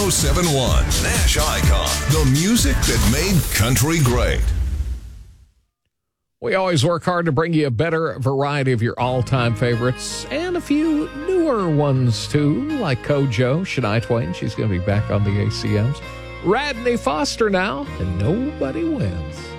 1071 Nash Icon, the music that made country great. We always work hard to bring you a better variety of your all-time favorites and a few newer ones, too, like Kojo, Shania Twain. She's going to be back on the ACMs. Radney Foster now, and Nobody Wins.